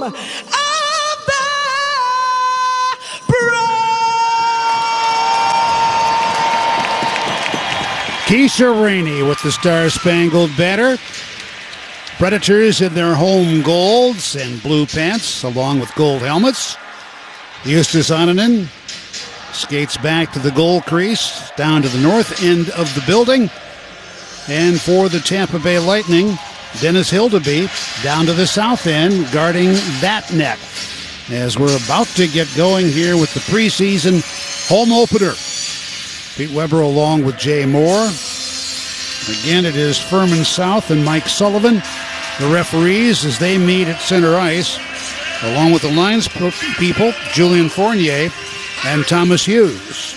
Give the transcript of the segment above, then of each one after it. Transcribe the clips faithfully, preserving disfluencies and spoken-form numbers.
Keisha Rainey with the Star-Spangled Banner. Predators in their home golds and blue pants along with gold helmets. Justus Annunen skates back to the goal crease down to the north end of the building. And for the Tampa Bay Lightning, Dennis Hildeby down to the south end guarding that net as we're about to get going here with the preseason home opener. Pete Weber along with Jay Moore. Again, it is Furman South and Mike Sullivan, the referees, as they meet at center ice, along with the lines people, Julian Fournier and Thomas Hughes.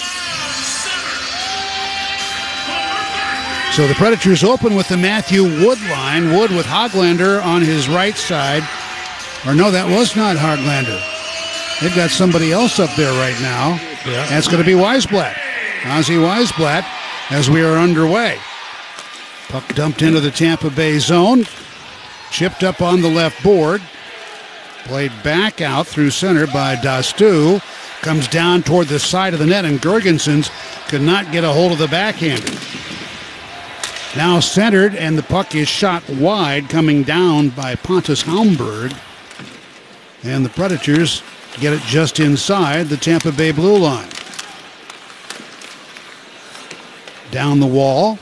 So the Predators open with the Matthew Wood line. Wood with Hoglander on his right side. Or no, that was not Hoglander. They've got somebody else up there right now. Yeah. That's going to be Weisblatt. Ozzy Weisblatt as we are underway. Puck dumped into the Tampa Bay zone. Chipped up on the left board. Played back out through center by Dastu. Comes down toward the side of the net, and Girgensons could not get a hold of the backhander. Now centered, and the puck is shot wide, coming down by Pontus Haumberg. And the Predators get it just inside the Tampa Bay blue line. Down the wall.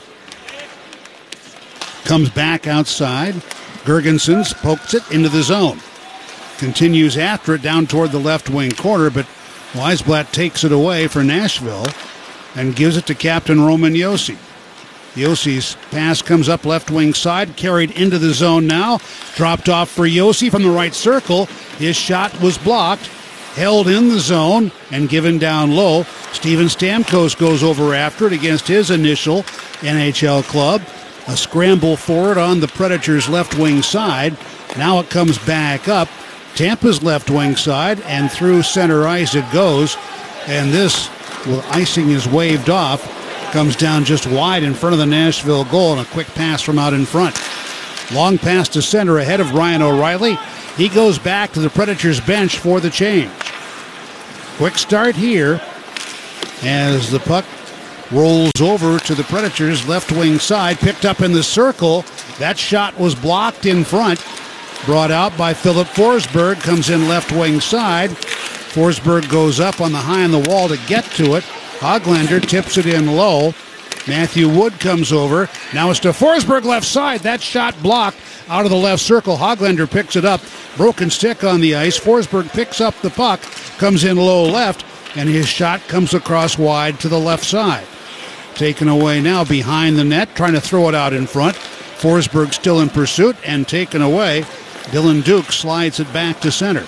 Comes back outside. Girgensons pokes it into the zone. Continues after it down toward the left wing corner, but Weisblatt takes it away for Nashville and gives it to Captain Roman Josi. Josi's pass comes up left wing side, carried into the zone now. Dropped off for Josi from the right circle. His shot was blocked, held in the zone, and given down low. Steven Stamkos goes over after it against his initial N H L club. A scramble for it on the Predators' left wing side. Now it comes back up Tampa's left wing side, and through center ice it goes. And this, well, icing is waved off. Comes down just wide in front of the Nashville goal, and a quick pass from out in front. Long pass to center ahead of Ryan O'Reilly. He goes back to the Predators bench for the change. Quick start here as the puck rolls over to the Predators' left wing side, picked up in the circle. That shot was blocked in front. Brought out by Philip Forsberg, comes in left wing side. Forsberg goes up on the high on the wall to get to it. Hoglander tips it in low. Matthew Wood comes over. Now it's to Forsberg left side. That shot blocked out of the left circle. Hoglander picks it up. Broken stick on the ice. Forsberg picks up the puck, comes in low left, and his shot comes across wide to the left side. Taken away now behind the net, trying to throw it out in front. Forsberg still in pursuit and taken away. Dylan Duke slides it back to center.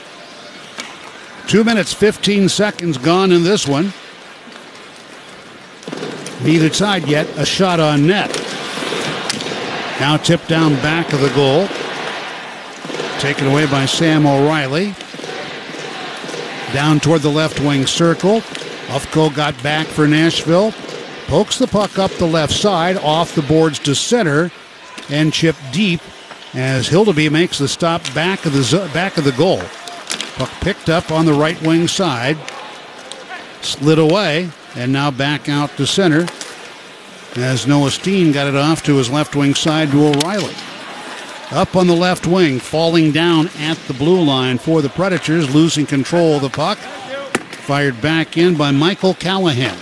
Two minutes, fifteen seconds gone in this one. Neither side yet a shot on net. Now tipped down back of the goal. Taken away by Sam O'Reilly. Down toward the left wing circle. Ufko got back for Nashville. Pokes the puck up the left side, off the boards to center, and chipped deep as Hildeby makes the stop back of the zo- back of the goal. Puck picked up on the right wing side, slid away, and now back out to center as Noah Steen got it off to his left wing side to O'Reilly. Up on the left wing, falling down at the blue line for the Predators, losing control of the puck. Fired back in by Michael Callahan.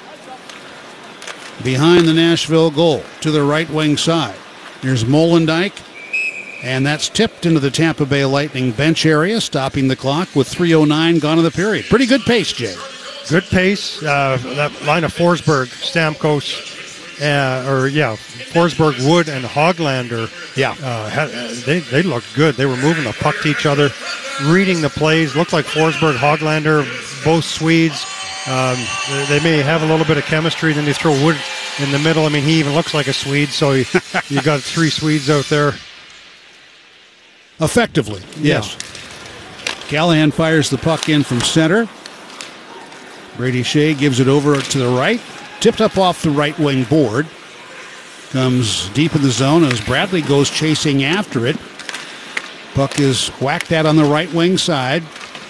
Behind the Nashville goal to the right wing side. Here's Molendyk, and that's tipped into the Tampa Bay Lightning bench area, stopping the clock with three oh nine gone in the period. Pretty good pace, Jay. Good pace. Uh, that line of Forsberg, Stamkos, uh, or yeah, Forsberg, Wood, and Hoglander. Yeah, uh, had, they they looked good. They were moving the puck to each other, reading the plays. Looked like Forsberg, Hoglander, both Swedes. Um, they may have a little bit of chemistry. Then they throw Wood in the middle. I mean, he even looks like a Swede. So you, you got three Swedes out there. Effectively, yes. Yeah. Callahan fires the puck in from center. Brady Shea gives it over to the right. Tipped up off the right wing board. Comes deep in the zone as Bradley goes chasing after it. Puck is whacked at on the right wing side.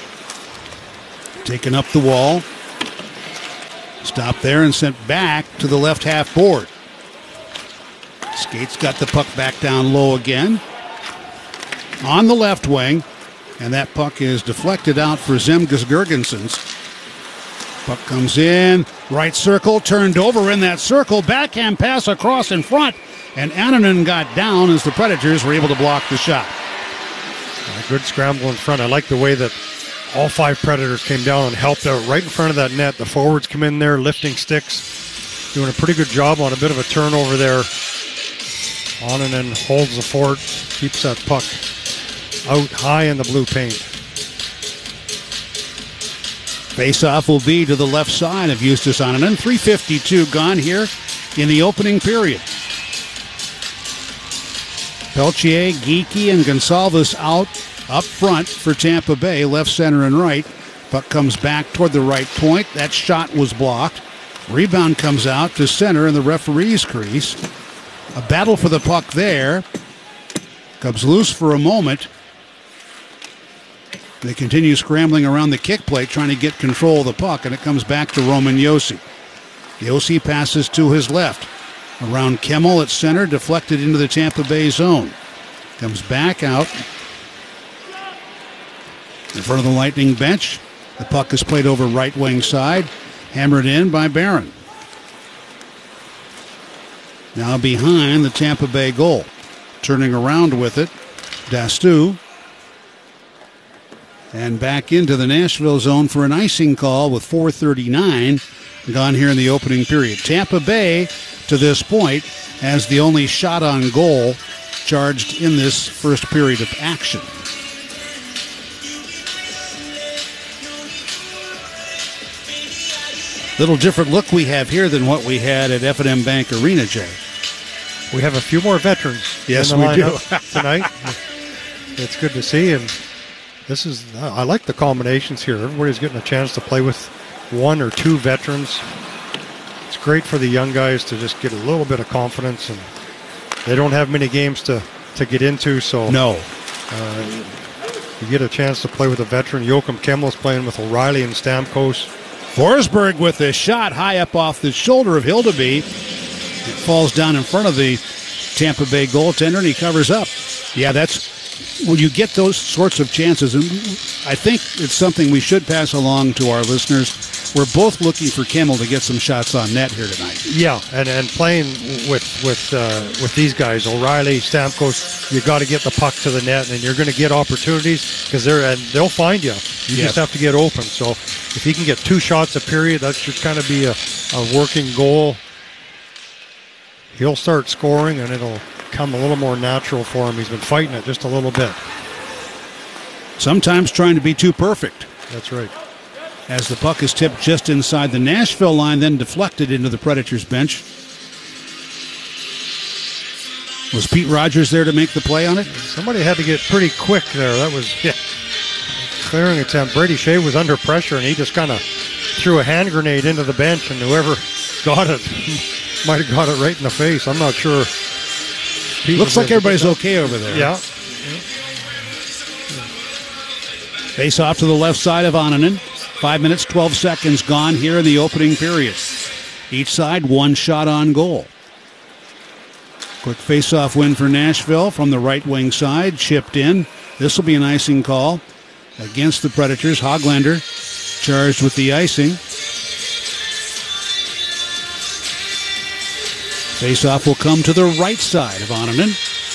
Taken up the wall. Stopped there and sent back to the left half board. Skates got the puck back down low again. On the left wing. And that puck is deflected out for Zemgus Girgensons. Puck comes in. Right circle. Turned over in that circle. Backhand pass across in front. And Annunen got down as the Predators were able to block the shot. A good scramble in front. I like the way that all five Predators came down and helped out right in front of that net. The forwards come in there lifting sticks. Doing a pretty good job on a bit of a turnover there. Annunen holds the fort. Keeps that puck out high in the blue paint. Face-off will be to the left side of Justus Annunen. three fifty-two gone here in the opening period. Peltier, Geekie, and Gonsalves out up front for Tampa Bay, left, center, and right. Puck comes back toward the right point. That shot was blocked. Rebound comes out to center in the referee's crease. A battle for the puck there. Comes loose for a moment. They continue scrambling around the kick plate, trying to get control of the puck, and it comes back to Roman Josi. Josi passes to his left. Around Kemmel at center, deflected into the Tampa Bay zone. Comes back out. In front of the Lightning bench, the puck is played over right wing side, hammered in by Barron. Now behind the Tampa Bay goal. Turning around with it, Dastu. And back into the Nashville zone for an icing call with four thirty-nine gone here in the opening period. Tampa Bay, to this point, has the only shot on goal charged in this first period of action. Little different look we have here than what we had at F and M Bank Arena, Jay. We have a few more veterans yes, in the we do. tonight. It's good to see, and this is, I like the combinations here. Everybody's getting a chance to play with one or two veterans. It's great for the young guys to just get a little bit of confidence, and they don't have many games to, to get into, so no. Uh, you get a chance to play with a veteran. Joakim Kemmel's playing with O'Reilly and Stamkos. Forsberg with a shot high up off the shoulder of Hildeby. It falls down in front of the Tampa Bay goaltender, and he covers up. Yeah, that's when you get those sorts of chances, and I think it's something we should pass along to our listeners. We're both looking for Kemmel to get some shots on net here tonight. Yeah, and, and playing with with uh, with these guys, O'Reilly, Stamkos, you got to get the puck to the net, and you're going to get opportunities because they're and they'll find you. You yes. just have to get open. So if he can get two shots a period, that should kind of be a, a working goal. He'll start scoring, and it'll come a little more natural for him. He's been fighting it just a little bit. Sometimes trying to be too perfect. That's right. As the puck is tipped just inside the Nashville line, then deflected into the Predators bench. Was Pete Rogers there to make the play on it? Somebody had to get pretty quick there. That was yeah. a clearing attempt. Brady Shea was under pressure, and he just kind of threw a hand grenade into the bench, and whoever got it might have got it right in the face. I'm not sure. Pete Looks like everybody's okay over there. Yeah. Face off to the left side of Annunen. Five minutes, twelve seconds gone here in the opening period. Each side, one shot on goal. Quick face-off win for Nashville from the right wing side. Chipped in. This will be an icing call against the Predators. Hoglander charged with the icing. Face-off will come to the right side of Annunen.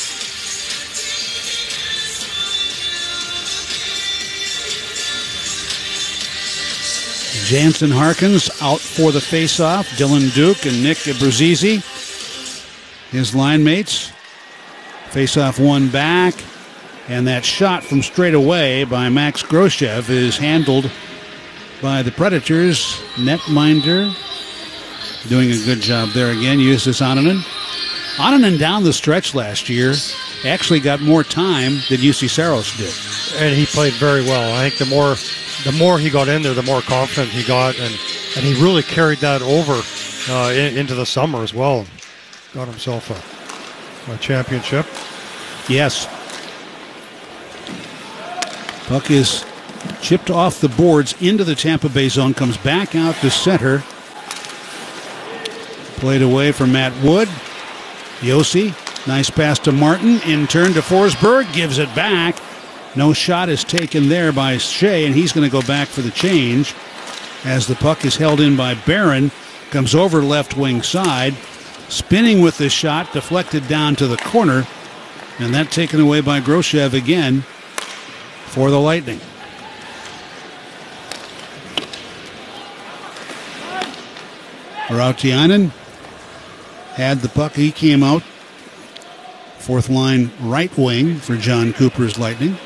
Jansen Harkins out for the face-off. Dylan Duke and Nick Bruzzese, his line mates. Face-off one back. And that shot from straight away by Max Groshev is handled by the Predators. Netminder doing a good job there again. Justus Annunen. Annunen down the stretch last year actually got more time than U C Saros did. And he played very well. I think the more the more he got in there, the more confident he got. And, and he really carried that over uh, in, into the summer as well. Got himself a, a championship. Yes. Puck is chipped off the boards into the Tampa Bay zone, comes back out to center. Played away from Matt Wood. Yossi, nice pass to Martin. In turn to Forsberg, gives it back. No shot is taken there by Shea, and he's going to go back for the change as the puck is held in by Barron. Comes over left wing side. Spinning with the shot, deflected down to the corner. And that taken away by Groshev again for the Lightning. Rautiainen had the puck. He came out. Fourth line right wing for John Cooper's Lightning.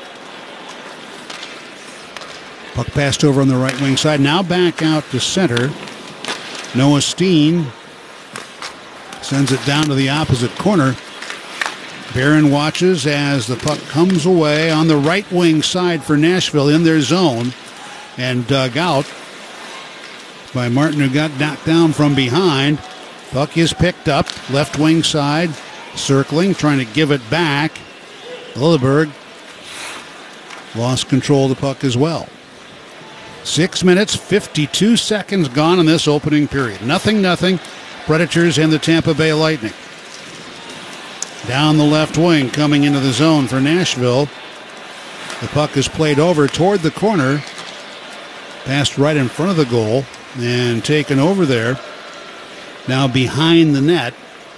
Puck passed over on the right wing side. Now back out to center. Noah Steen sends it down to the opposite corner. Barron watches as the puck comes away on the right wing side for Nashville in their zone and dug out by Martin, who got knocked down from behind. Puck is picked up, left wing side, circling, trying to give it back. Lilleberg lost control of the puck as well. Six minutes, fifty-two seconds gone in this opening period. Nothing, nothing. Predators and the Tampa Bay Lightning. Down the left wing, coming into the zone for Nashville. The puck is played over toward the corner. Passed right in front of the goal and taken over there. Now behind the net,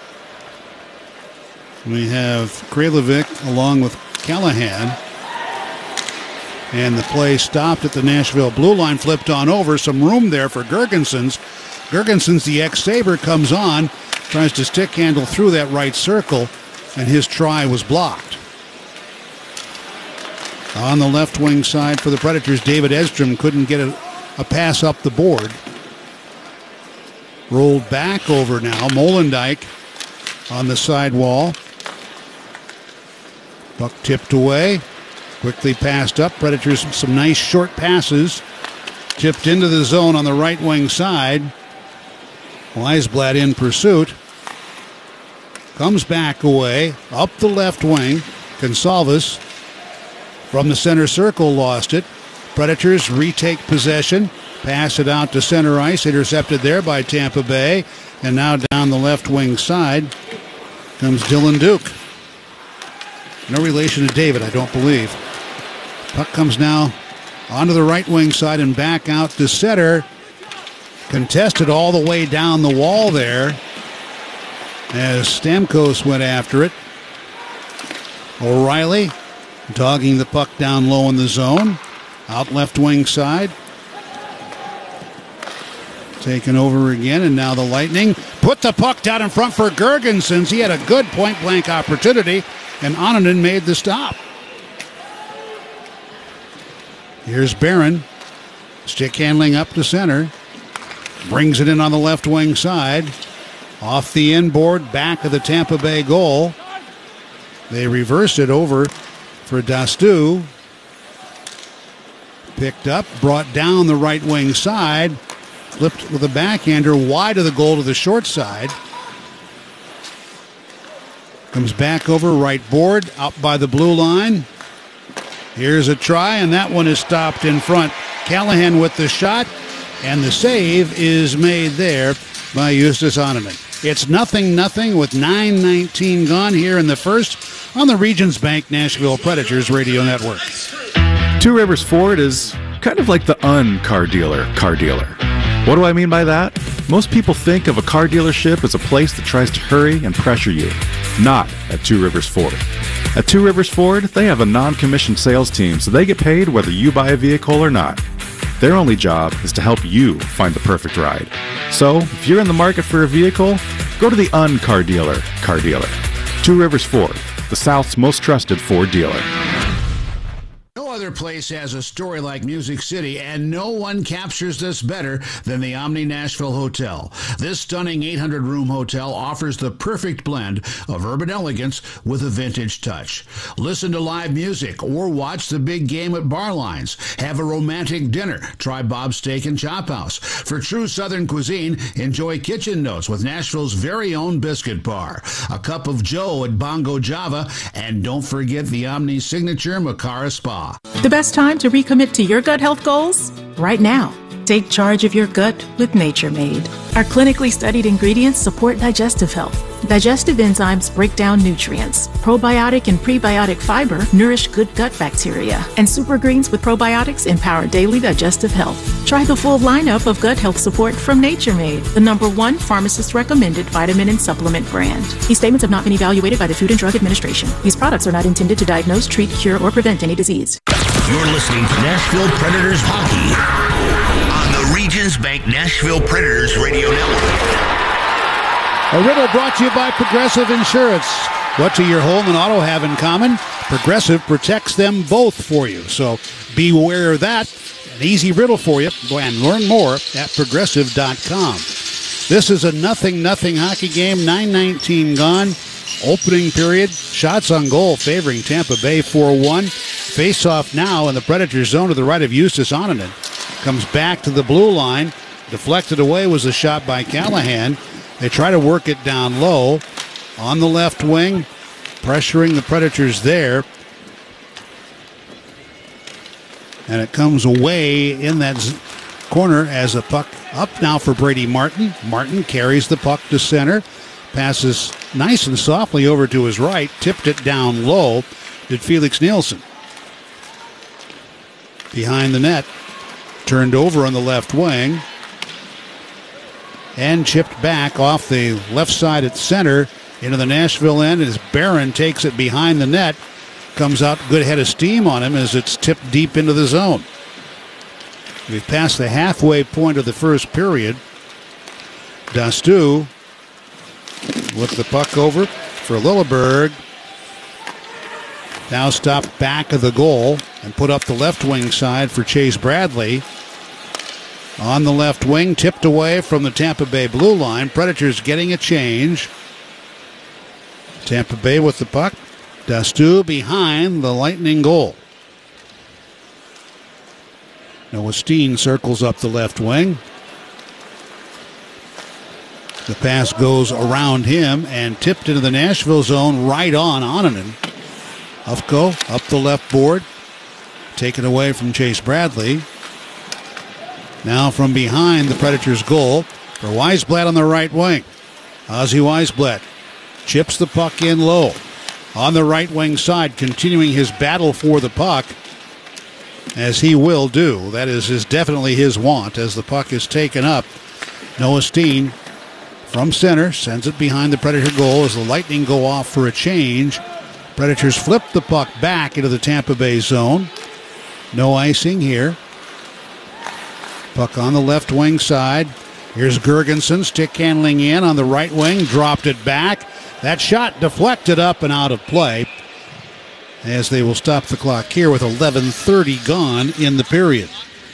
we have Kralovic along with Callahan. And the play stopped at the Nashville blue line, flipped on over. Some room there for Girgensons. Girgensons, the ex-Sabre, comes on, tries to stick handle through that right circle, and his try was blocked. On the left wing side for the Predators, David Edstrom couldn't get a, a pass up the board. Rolled back over now. Molendyk on the side wall. Puck tipped away. Quickly passed up. Predators some nice short passes. Tipped into the zone on the right wing side. Weisblatt in pursuit. Comes back away. Up the left wing. Gonsalves from the center circle lost it. Predators retake possession. Pass it out to center ice. Intercepted there by Tampa Bay. And now down the left wing side comes Dylan Duke. No relation to David, I don't believe. Puck comes now onto the right wing side and back out to center. Contested all the way down the wall there as Stamkos went after it. O'Reilly dogging the puck down low in the zone. Out left wing side. Taken over again, and now the Lightning put the puck down in front for Girgensons. He had a good point-blank opportunity, and Annunen made the stop. Here's Barron. Stick handling up to center. Brings it in on the left wing side. Off the inboard, back of the Tampa Bay goal. They reverse it over for Dastu. Picked up, brought down the right wing side. Flipped with a backhander wide of the goal to the short side. Comes back over right board, out by the blue line. Here's a try, and that one is stopped in front. Callahan with the shot, and the save is made there by Justus Annunen. It's nothing nothing with nine nineteen gone here in the first on the Regions Bank Nashville Predators Radio Network. Two Rivers Ford is kind of like the un-car dealer car dealer. What do I mean by that? Most people think of a car dealership as a place that tries to hurry and pressure you. Not at Two Rivers Ford. At Two Rivers Ford, they have a non-commissioned sales team, so they get paid whether you buy a vehicle or not. Their only job is to help you find the perfect ride. So, if you're in the market for a vehicle, go to the un-car dealer car dealer. Two Rivers Ford, the South's most trusted Ford dealer. No other place has a story like Music City, and no one captures this better than the Omni Nashville Hotel. This stunning eight hundred room hotel offers the perfect blend of urban elegance with a vintage touch. Listen to live music or watch the big game at Barlines. Have a romantic dinner. Try Bob's Steak and Chop House. For true Southern cuisine, enjoy Kitchen Notes with Nashville's very own biscuit bar. A cup of Joe at Bongo Java, and don't forget the Omni signature Macara Spa. The best time to recommit to your gut health goals? Right now. Take charge of your gut with Nature Made. Our clinically studied ingredients support digestive health. Digestive enzymes break down nutrients. Probiotic and prebiotic fiber nourish good gut bacteria. And super greens with probiotics empower daily digestive health. Try the full lineup of gut health support from Nature Made, the number one pharmacist-recommended vitamin and supplement brand. These statements have not been evaluated by the Food and Drug Administration. These products are not intended to diagnose, treat, cure, or prevent any disease. You're listening to Nashville Predators Hockey on the Regions Bank Nashville Predators Radio Network. A riddle brought to you by Progressive Insurance. What do your home and auto have in common? Progressive protects them both for you. So beware of that. An easy riddle for you. Go and learn more at progressive dot com. This is a nothing nothing hockey game. nine nineteen gone. Opening period. Shots on goal favoring Tampa Bay four one. Face-off now in the Predators zone to the right of Justus Onanen. Comes back to the blue line. Deflected away was a shot by Callahan. They try to work it down low on the left wing, pressuring the Predators there. And it comes away in that z- corner as a puck up now for Brady Martin. Martin carries the puck to center, passes nice and softly over to his right, tipped it down low, did Felix Nielsen. Behind the net, turned over on the left wing, and chipped back off the left side at center into the Nashville end as Barron takes it behind the net. Comes out good head of steam on him as it's tipped deep into the zone. We've passed the halfway point of the first period. Dastu with the puck over for Lilleberg. Now stopped back of the goal and put up the left wing side for Chase Bradley. On the left wing, tipped away from the Tampa Bay blue line. Predators getting a change. Tampa Bay with the puck. Dastu behind the Lightning goal. Noah Steen circles up the left wing. The pass goes around him and tipped into the Nashville zone right on Onanen. Ufko up the left board. Taken away from Chase Bradley. Now from behind the Predators' goal for Weisblatt on the right wing. Ozzy Weisblatt chips the puck in low. On the right wing side, continuing his battle for the puck, as he will do. That is, is definitely his want as the puck is taken up. Noah Steen from center sends it behind the Predator goal as the Lightning go off for a change. Predators flip the puck back into the Tampa Bay zone. No icing here. Puck on the left wing side. Here's Gergensen, stick handling in on the right wing, dropped it back. That shot deflected up and out of play as they will stop the clock here with eleven thirty gone in the period.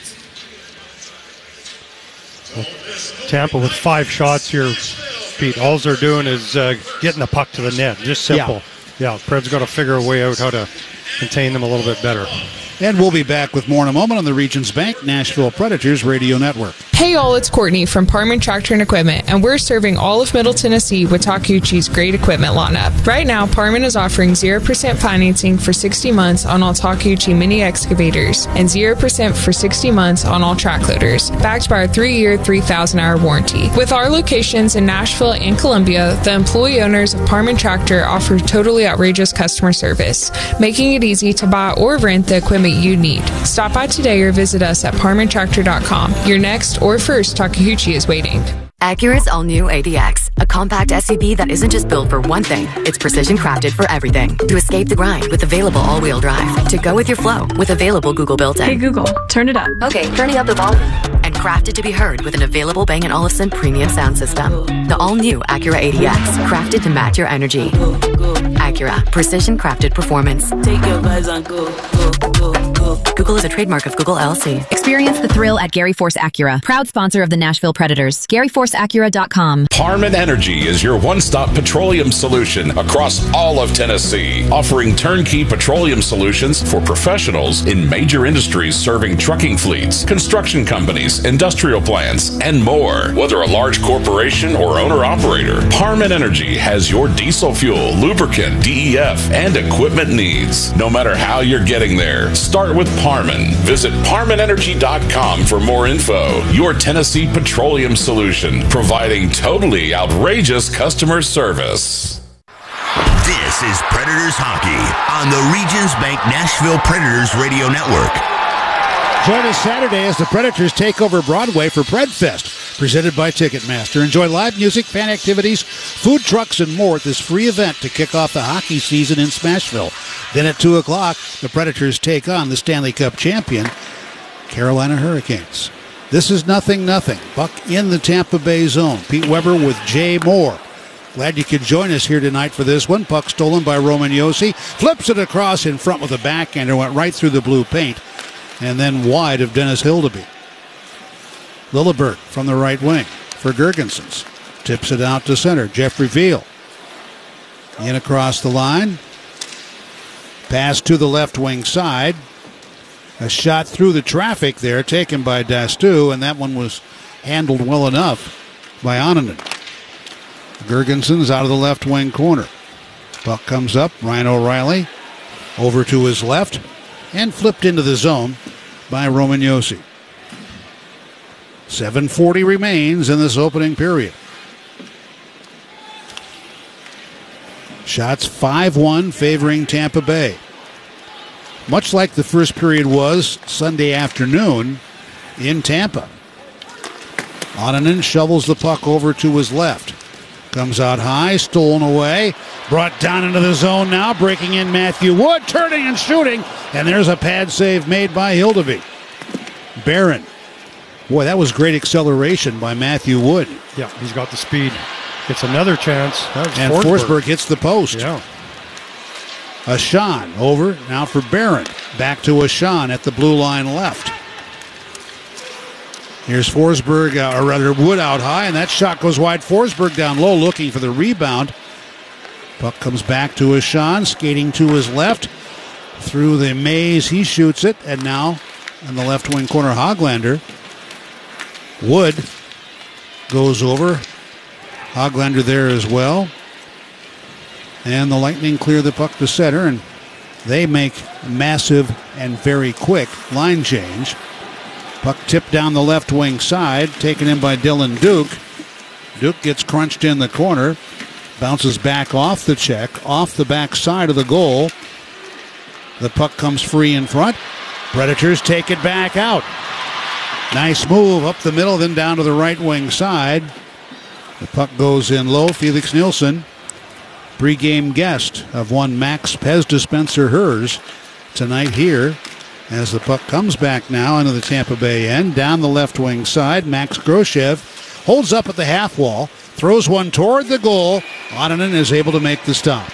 Well, Tampa with five shots here, Pete. All they're doing is uh, getting the puck to the net. Just simple. Yeah, yeah Pred's got to figure a way out how to contain them a little bit better. And we'll be back with more in a moment on the Regions Bank Nashville Predators Radio Network. Hey all, it's Courtney from Parman Tractor and Equipment, and we're serving all of Middle Tennessee with Takeuchi's great equipment lineup. Right now, Parman is offering zero percent financing for sixty months on all Takeuchi mini excavators and zero percent for sixty months on all track loaders, backed by our three-year, three thousand hour warranty. With our locations in Nashville and Columbia, the employee owners of Parman Tractor offer totally outrageous customer service, making it easy to buy or rent the equipment you need. Stop by today or visit us at parman tractor dot com. Your next or first Takeuchi is waiting. Acura's all-new A D X, a compact S U V that isn't just built for one thing, it's precision crafted for everything. To escape the grind with available all-wheel drive. To go with your flow with available Google built-in. Hey Google, turn it up. Okay, turning up the volume. And crafted to be heard with an available Bang and Olufsen premium sound system. The all-new Acura A D X, crafted to match your energy. Acura, precision crafted performance. Take your vibes on go, go, go, go. Google is a trademark of Google L L C. Experience the thrill at Gary Force Acura, proud sponsor of the Nashville Predators. Gary Force Acura dot com. Parman Energy is your one-stop petroleum solution across all of Tennessee, offering turnkey petroleum solutions for professionals in major industries serving trucking fleets, construction companies, industrial plants, and more. Whether a large corporation or owner-operator, Parman Energy has your diesel fuel, lubricant, D E F, and equipment needs. No matter how you're getting there, start with Parman. Visit Parman Energy dot com for more info. Your Tennessee petroleum solution, providing totally outrageous customer service. This is Predators Hockey on the Regions Bank Nashville Predators Radio Network. Join us Saturday as the Predators take over Broadway for Predfest, presented by Ticketmaster. Enjoy live music, fan activities, food trucks, and more at this free event to kick off the hockey season in Smashville. Then at two o'clock, the Predators take on the Stanley Cup champion, Carolina Hurricanes. This is nothing, nothing. Buck in the Tampa Bay zone. Pete Weber with Jay Moore. Glad you could join us here tonight for this one. Puck stolen by Roman Josi. Flips it across in front with a backhander. Went right through the blue paint. And then wide of Dennis Hildeby. Lilleberg from the right wing for Girgensons. Tips it out to center. Jeffrey Veal. In across the line. Pass to the left wing side. A shot through the traffic there taken by Dastu, and that one was handled well enough by Onanen. Girgensons out of the left wing corner. Puck comes up. Ryan O'Reilly over to his left and flipped into the zone by Roman Josi. seven forty remains in this opening period. Shots five one favoring Tampa Bay. Much like the first period was Sunday afternoon in Tampa. Onanen shovels the puck over to his left. Comes out high, stolen away, brought down into the zone now, breaking in Matthew Wood, turning and shooting, and there's a pad save made by Hildeby. Barron. Boy, that was great acceleration by Matthew Wood. Yeah, he's got the speed. Gets another chance. And Forsberg. Forsberg hits the post. Yeah. Ashan over, now for Barron. Back to Ashan at the blue line left. Here's Forsberg, uh, or rather Wood out high, and that shot goes wide. Forsberg down low looking for the rebound. Puck comes back to Ashan, skating to his left. Through the maze, he shoots it, and now in the left wing corner, Hoglander. Wood goes over. Hoglander there as well. And the Lightning clear the puck to center, and they make a massive and very quick line change. Puck tipped down the left wing side, taken in by Dylan Duke. Duke gets crunched in the corner, bounces back off the check, off the back side of the goal. The puck comes free in front. Predators take it back out. Nice move up the middle, then down to the right wing side. The puck goes in low. Felix Nielsen, pregame guest of one Max Pez Dispenser Hers tonight here. As the puck comes back now into the Tampa Bay end, down the left wing side, Max Groshev holds up at the half wall, throws one toward the goal. Onanen is able to make the stop.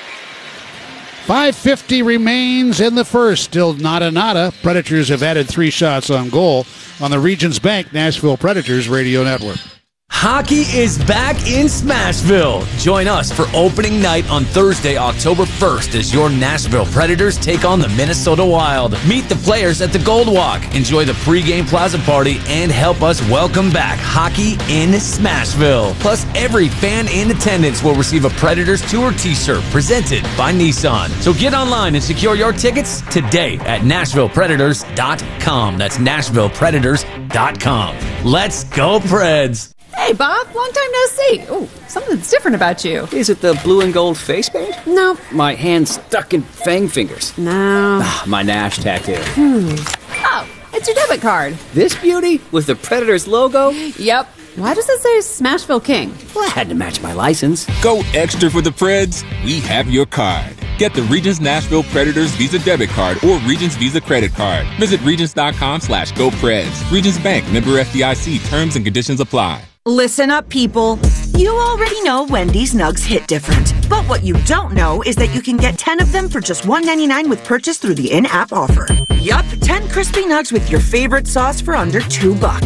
five fifty remains in the first, still nada nada. Predators have added three shots on goal on the Regions Bank Nashville Predators Radio Network. Hockey is back in Smashville. Join us for opening night on Thursday, October first, as your Nashville Predators take on the Minnesota Wild. Meet the players at the Gold Walk, enjoy the pregame plaza party, and help us welcome back hockey in Smashville. Plus, every fan in attendance will receive a Predators Tour t-shirt presented by Nissan. So get online and secure your tickets today at Nashville Predators dot com. That's Nashville Predators dot com. Let's go, Preds! Hey, Bob, long time no see. Ooh, something's different about you. Is it the blue and gold face paint? No. My hand stuck in fang fingers? No. Ah, my Nash tattoo. Hmm. Oh, it's your debit card. This beauty with the Predators logo? Yep. Why does it say Smashville King? Well, I had to match my license. Go extra for the Preds. We have your card. Get the Regions Nashville Predators Visa Debit Card or Regions Visa Credit Card. Visit Regions.com slash GoPreds. Regions Bank, member F D I C. Terms and conditions apply. Listen up, people. You already know Wendy's Nugs hit different. But what you don't know is that you can get ten of them for just one ninety-nine with purchase through the in-app offer. Yup, ten crispy nugs with your favorite sauce for under two bucks.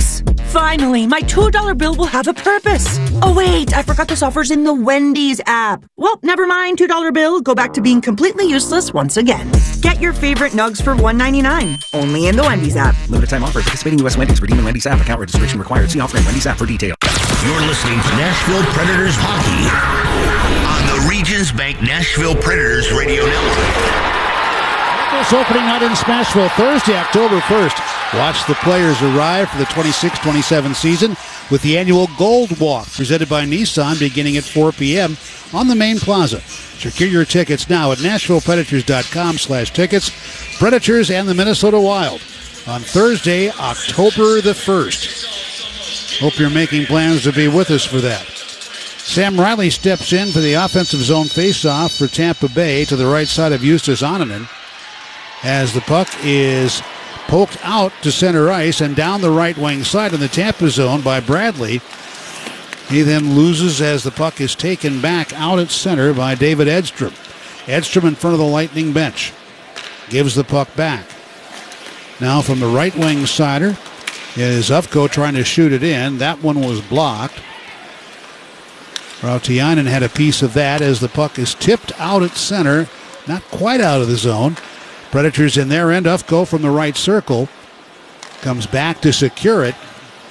Finally, my two dollar bill will have a purpose. Oh, wait, I forgot this offer's in the Wendy's app. Well, never mind, two dollar bill. Go back to being completely useless once again. Get your favorite nugs for one ninety-nine. Only in the Wendy's app. Limited time offer. Participating U S Wendy's. Redeem in Wendy's app. Account registration required. See offer in Wendy's app for details. You're listening to Nashville Predators Hockey on the Regions Bank Nashville Predators Radio Network. This opening night in Smashville, Thursday, October first. Watch the players arrive for the twenty-six twenty-seven season with the annual Gold Walk presented by Nissan beginning at four p.m. on the main plaza. Secure your tickets now at nashville predators dot com slash tickets. Predators and the Minnesota Wild on Thursday, October the first. Hope you're making plans to be with us for that. Sam Riley steps in for the offensive zone faceoff for Tampa Bay to the right side of Justus Annunen, as the puck is poked out to center ice and down the right wing side in the Tampa zone by Bradley. He then loses as the puck is taken back out at center by David Edstrom. Edstrom in front of the Lightning bench. Gives the puck back. Now from the right wing sider is Ufko trying to shoot it in. That one was blocked. Rautiainen had a piece of that as the puck is tipped out at center. Not quite out of the zone. Predators in their end. Ufko from the right circle comes back to secure it.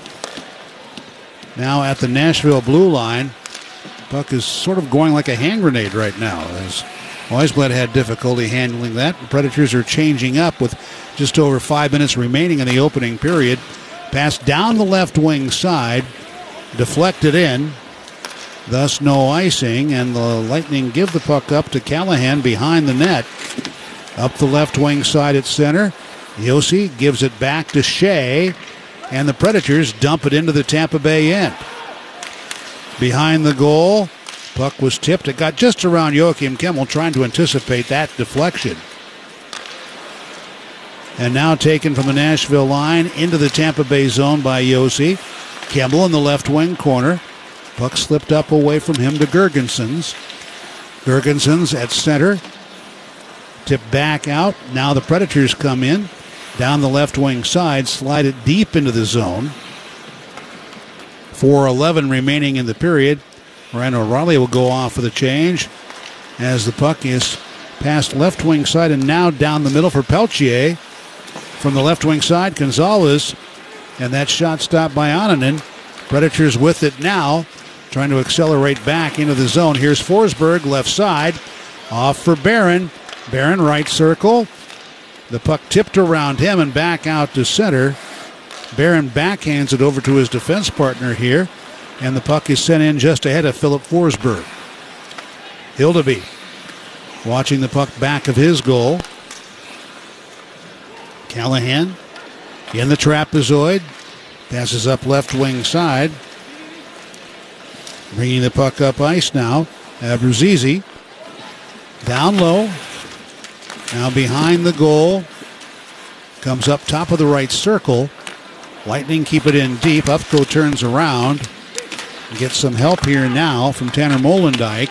Now at the Nashville blue line, puck is sort of going like a hand grenade right now, as Weisblad had difficulty handling that. The Predators are changing up with just over five minutes remaining in the opening period. Pass down the left wing side, deflected in, thus no icing, and the Lightning give the puck up to Callahan behind the net. Up the left wing side at center. Josi gives it back to Shea, and the Predators dump it into the Tampa Bay end. Behind the goal, puck was tipped. It got just around Joakim Kemmel, trying to anticipate that deflection. And now taken from the Nashville line into the Tampa Bay zone by Josi. Kemmel in the left wing corner. Puck slipped up away from him to Girgensons. Girgensons at center. Tip back out. Now the Predators come in. Down the left wing side. Slide it deep into the zone. four eleven remaining in the period. Ryan O'Reilly will go off for the change as the puck is past left wing side and now down the middle for Peltier. From the left wing side, Gonzalez. And that shot stopped by Annunen. Predators with it now. Trying to accelerate back into the zone. Here's Forsberg, left side. Off for Barron. Barron, right circle. The puck tipped around him and back out to center. Barron backhands it over to his defense partner here. And the puck is sent in just ahead of Philip Forsberg. Hildeby watching the puck back of his goal. Callahan in the trapezoid. Passes up left wing side. Bringing the puck up ice now. Abruzzese. Down low. Now behind the goal. Comes up top of the right circle. Lightning keep it in deep. Ufko turns around. Gets some help here now from Tanner Molendyk.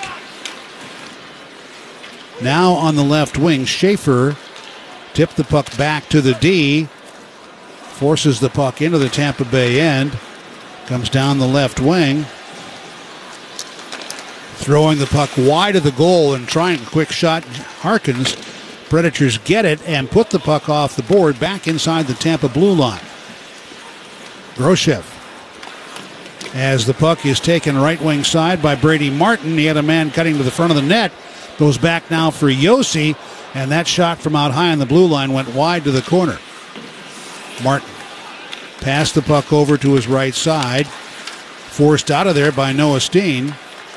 Now on the left wing, Schaefer tipped the puck back to the D. Forces the puck into the Tampa Bay end. Comes down the left wing. Throwing the puck wide of the goal and trying a quick shot. Harkins. Predators get it and put the puck off the board back inside the Tampa blue line. Groshev. As the puck is taken right wing side by Brady Martin. He had a man cutting to the front of the net. Goes back now for Josi. And that shot from out high on the blue line went wide to the corner. Martin passed the puck over to his right side. Forced out of there by Noah Steen.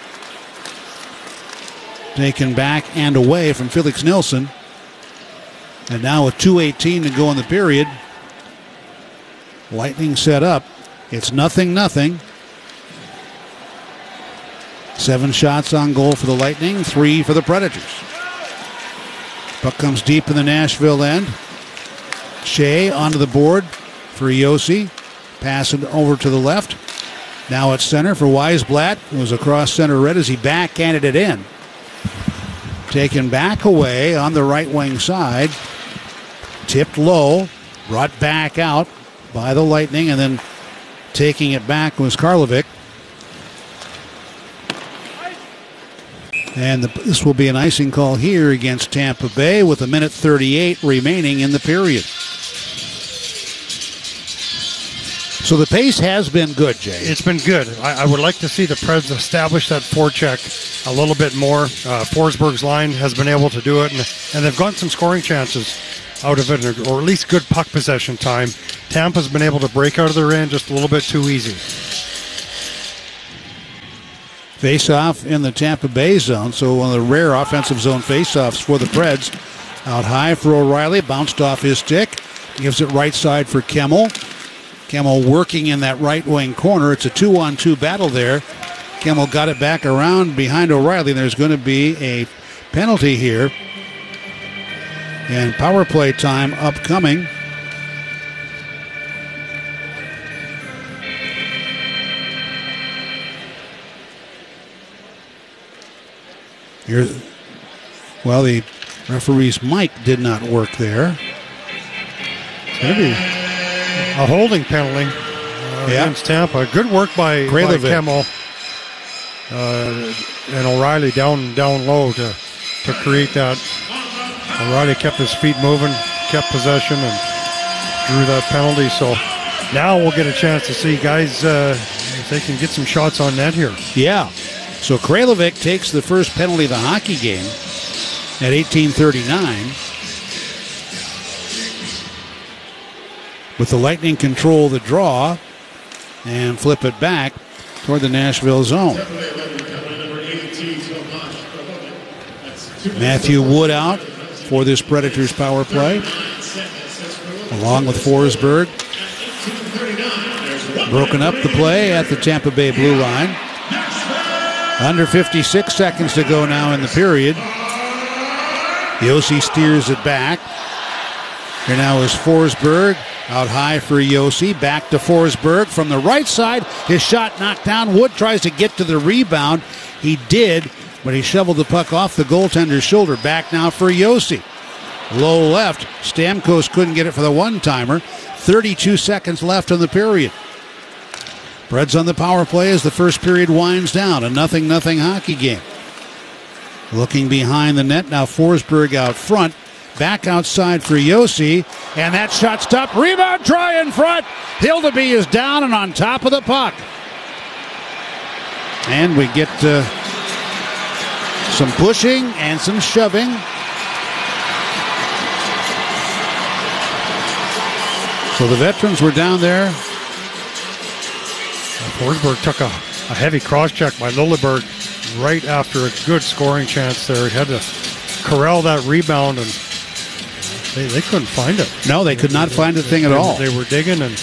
Taken back and away from Felix Nilsson. And now with two eighteen to go in the period. Lightning set up. It's nothing, nothing. Seven shots on goal for the Lightning, three for the Predators. Puck comes deep in the Nashville end. Shea onto the board for Josi. Passing over to the left. Now at center for Weisblatt. It was across center red as he backhanded it in. Taken back away on the right wing side. Tipped low. Brought back out by the Lightning and then Taking it back was Karlovic. And the, this will be an icing call here against Tampa Bay with a minute thirty-eight remaining in the period. So the pace has been good, Jay. It's been good. I, I would like to see the Preds establish that forecheck a little bit more. Uh, Forsberg's line has been able to do it, and, and they've gotten some scoring chances out of it, or at least good puck possession time. Tampa's been able to break out of their end just a little bit too easy. Face-off in the Tampa Bay zone, so one of the rare offensive zone face-offs for the Preds. Out high for O'Reilly, bounced off his stick, gives it right side for Kemmel. Kemmel working in that right wing corner. It's a two-on-two battle there. Kemmel got it back around behind O'Reilly. There's going to be a penalty here. And power play time upcoming. Here, well, the referee's mic did not work there. It's going to be a holding penalty uh, yeah. against Tampa. Good work by, by Kemmel uh, and O'Reilly down down low to, to create that. O'Reilly kept his feet moving, kept possession, and drew that penalty. So now we'll get a chance to see guys uh, if they can get some shots on net here. Yeah. So Kralovic takes the first penalty of the hockey game at eighteen thirty-nine. With the Lightning control the draw and flip it back toward the Nashville zone. Matthew Wood out for this Predators power play, along with Forsberg. Broken up the play at the Tampa Bay blue line. Under fifty-six seconds to go now in the period. Yossi steers it back. Here now is Forsberg. Out high for Yossi. Back to Forsberg from the right side. His shot knocked down. Wood tries to get to the rebound. He did, but he shoveled the puck off the goaltender's shoulder. Back now for Yossi. Low left. Stamkos couldn't get it for the one-timer. thirty-two seconds left in the period. Preds on the power play as the first period winds down. A nothing nothing hockey game. Looking behind the net. Now Forsberg out front. Back outside for Yossi. And that shot stopped. Rebound try in front. Hildeby is down and on top of the puck. And we get uh, some pushing and some shoving. So the veterans were down there. Forsberg took a, a heavy cross-check by Lilleberg right after a good scoring chance there. He had to corral that rebound, and they, they couldn't find it. No, they could not they, find a thing they, at all. They were digging, and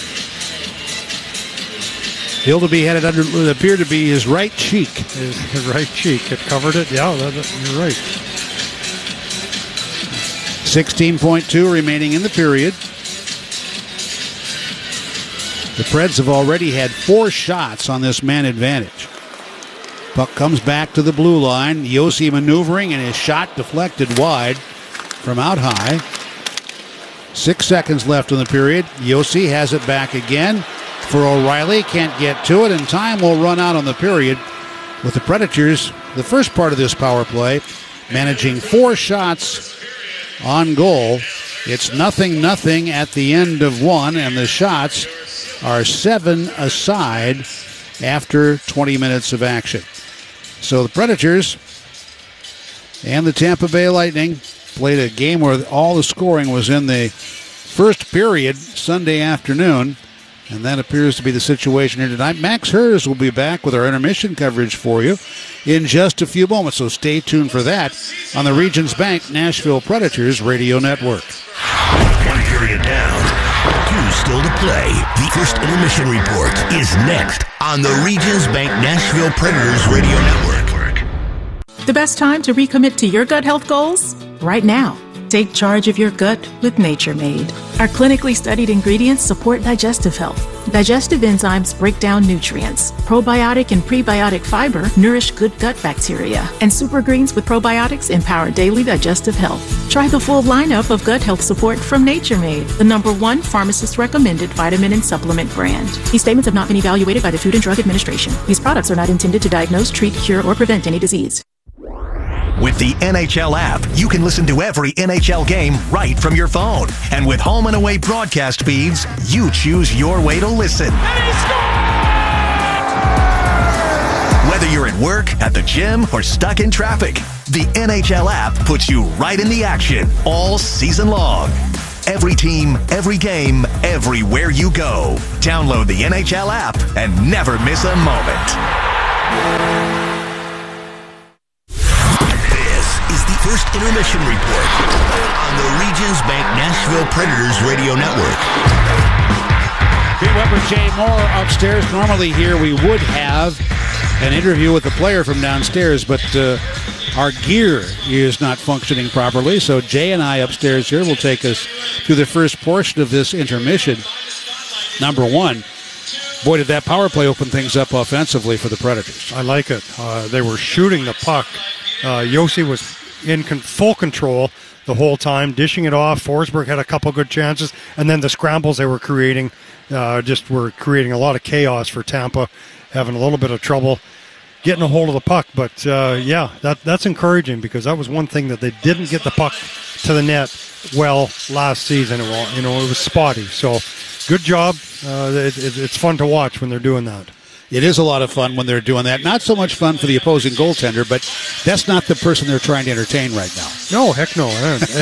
Hildeby had it under what appeared to be his right cheek. His, his right cheek. It covered it. Yeah, that, that, you're right. sixteen point two remaining in the period. The Preds have already had four shots on this man advantage. Puck comes back to the blue line. Yossi maneuvering, and his shot deflected wide from out high. Six seconds left in the period. Yossi has it back again for O'Reilly. Can't get to it, and time will run out on the period with the Predators, the first part of this power play, managing four shots on goal. It's nothing nothing at the end of one, and the shots are seven aside after twenty minutes of action. So the Predators and the Tampa Bay Lightning played a game where all the scoring was in the first period Sunday afternoon, and that appears to be the situation here tonight. Max Hers will be back with our intermission coverage for you in just a few moments, so stay tuned for that on the Regions Bank Nashville Predators Radio Network. One period down, two still to play. The first intermission report is next on the Regions Bank Nashville Predators Radio Network. The best time to recommit to your gut health goals? Right now. Take charge of your gut with Nature Made. Our clinically studied ingredients support digestive health. Digestive enzymes break down nutrients. Probiotic and prebiotic fiber nourish good gut bacteria. And super greens with probiotics empower daily digestive health. Try the full lineup of gut health support from Nature Made, the number one pharmacist-recommended vitamin and supplement brand. These statements have not been evaluated by the Food and Drug Administration. These products are not intended to diagnose, treat, cure, or prevent any disease. With the N H L app, you can listen to every N H L game right from your phone. And with home and away broadcast feeds, you choose your way to listen. Whether you're at work, at the gym, or stuck in traffic, the N H L app puts you right in the action all season long. Every team, every game, everywhere you go. Download the N H L app and never miss a moment. First Intermission Report on the Regions Bank Nashville Predators Radio Network. Pete Weber, Jay Moore upstairs. Normally here we would have an interview with the player from downstairs, but uh, our gear is not functioning properly, so Jay and I upstairs here will take us through the first portion of this intermission. Number one, boy, did that power play open things up offensively for the Predators. I like it. Uh, they were shooting the puck. Uh, Yossi was in con- full control the whole time, dishing it off. Forsberg had a couple good chances, and then the scrambles they were creating uh, just were creating a lot of chaos for Tampa, having a little bit of trouble getting a hold of the puck. But, uh, yeah, that that's encouraging because that was one thing that they didn't get the puck to the net well last season. It was, you know, it was spotty. So good job. Uh, it, it, it's fun to watch when they're doing that. It is a lot of fun when they're doing that. Not so much fun for the opposing goaltender, but that's not the person they're trying to entertain right now. No, heck no.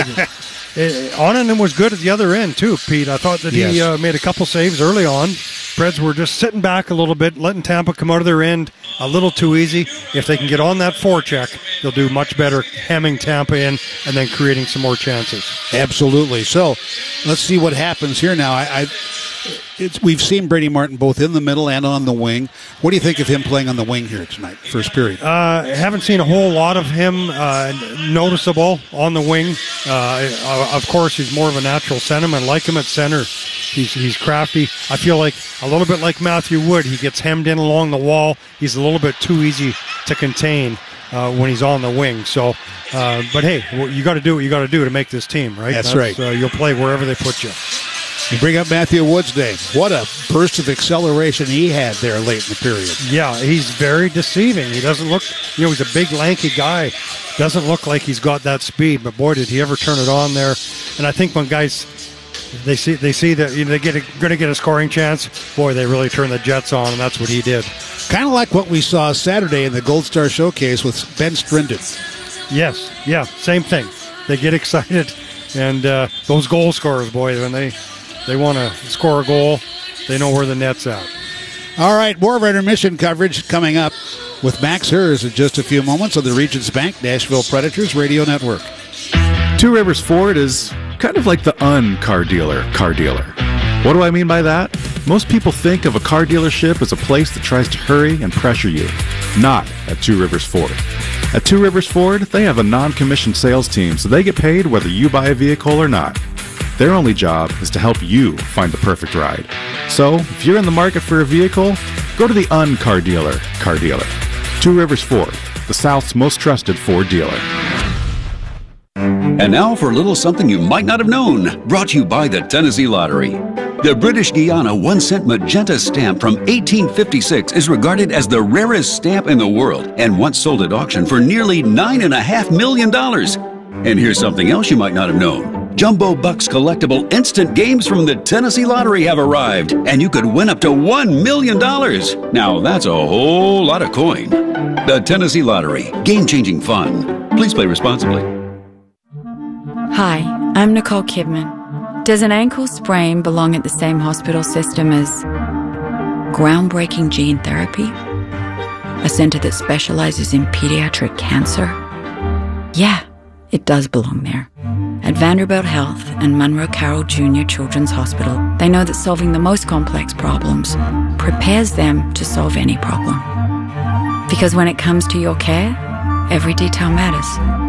Onanen was good at the other end, too, Pete. I thought that yes. he uh, made a couple saves early on. Preds were just sitting back a little bit, letting Tampa come out of their end a little too easy. If they can get on that forecheck, they'll do much better hemming Tampa in and then creating some more chances. Absolutely. So let's see what happens here now. I... I It's, we've seen Brady Martin both in the middle and on the wing. What do you think of him playing on the wing here tonight, first period? Uh, I haven't seen a whole lot of him uh, noticeable on the wing. Uh, of course, he's more of a natural centerman. I like him at center. He's, he's crafty. I feel like a little bit like Matthew Wood. He gets hemmed in along the wall. He's a little bit too easy to contain uh, when he's on the wing. So, uh, but hey, you got to do what you got to do to make this team, right? That's, That's right. Uh, you'll play wherever they put you. You bring up Matthew Wood's name. What a burst of acceleration he had there late in the period. Yeah, he's very deceiving. He doesn't look, you know, he's a big, lanky guy. Doesn't look like he's got that speed, but boy, did he ever turn it on there. And I think when guys, they see they see that you know, they get going to get a scoring chance, boy, they really turn the jets on, and that's what he did. Kind of like what we saw Saturday in the Gold Star Showcase with Ben Strinden. Yes, yeah, same thing. They get excited, and uh, those goal scorers, boy, when they... They want to score a goal. They know where the net's at. All right, more of our intermission coverage coming up with Max Hers in just a few moments on the Regions Bank Nashville Predators Radio Network. Two Rivers Ford is kind of like the un-car dealer car dealer. What do I mean by that? Most people think of a car dealership as a place that tries to hurry and pressure you. Not at Two Rivers Ford. At Two Rivers Ford, they have a non-commissioned sales team, so they get paid whether you buy a vehicle or not. Their only job is to help you find the perfect ride. So, if you're in the market for a vehicle, go to the un-car dealer car dealer. Two Rivers Ford, the South's most trusted Ford dealer. And now for a little something you might not have known, brought to you by the Tennessee Lottery. The British Guiana one-cent magenta stamp from eighteen fifty-six is regarded as the rarest stamp in the world and once sold at auction for nearly nine point five million dollars. And here's something else you might not have known. Jumbo Bucks collectible instant games from the Tennessee Lottery have arrived, and you could win up to one million dollars. Now, that's a whole lot of coin. The Tennessee Lottery. Game-changing fun. Please play responsibly. Hi, I'm Nicole Kidman. Does an ankle sprain belong at the same hospital system as groundbreaking gene therapy? A center that specializes in pediatric cancer? Yeah, it does belong there. At Vanderbilt Health and Monroe Carroll Junior Children's Hospital, they know that solving the most complex problems prepares them to solve any problem. Because when it comes to your care, every detail matters.